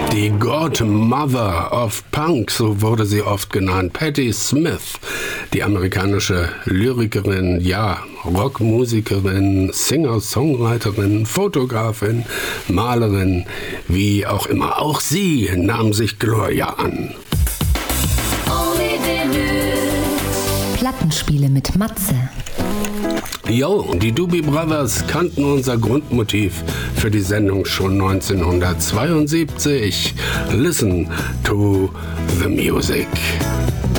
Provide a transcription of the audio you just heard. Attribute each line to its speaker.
Speaker 1: Die Godmother of Punk, so wurde sie oft genannt. Patti Smith, die amerikanische Lyrikerin, ja, Rockmusikerin, Singer-Songwriterin, Fotografin, Malerin, wie auch immer. Auch sie nahm sich Gloria an.
Speaker 2: Plattenspiele mit Matze.
Speaker 1: Jo, die Doobie Brothers kannten unser Grundmotiv für die Sendung schon 1972. Listen to the music.